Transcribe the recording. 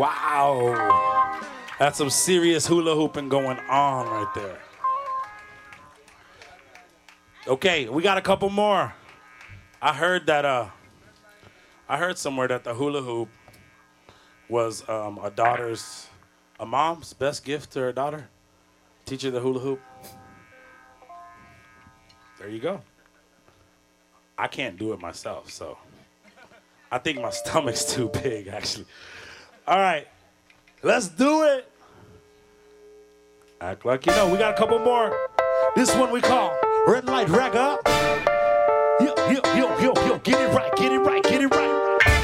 Wow. That's some serious hula hooping going on right there. Okay, we got a couple more. I heard somewhere that the hula hoop was a mom's best gift to her daughter. Teach her the hula hoop. There you go. I can't do it myself, so I think my stomach's too big, actually. All right, let's do it. Act like you know. We got a couple more. This one we call Red Light Ragga. Yo, yo, yo, yo, yo. Get it right, get it right, get it right.